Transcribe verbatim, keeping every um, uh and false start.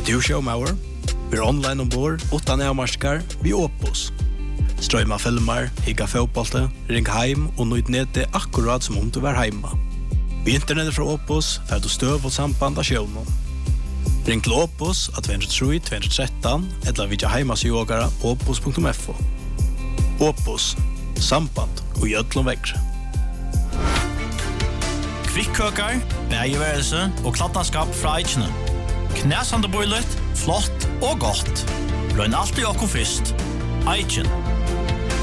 du showmauer? Vi er online ombord, utan avmarskar, vi Opus. Strøyma filmer, higga fotbollte, ring heim og nøyd nede akkurat som om du var heima. Vi internettet fra Opus, for du støv og samband av sjøvnen. Ring til Opus av to tre to tre tre eller vidja heimasjogara opus punktum f o. Opus, samband og gjødlom vekre. Kvikkøkar, bægeværelse og kladnaskap fra Eichene. Knæsande boilet, flott og godt. Løgn alltid okko fyrst. Eichen.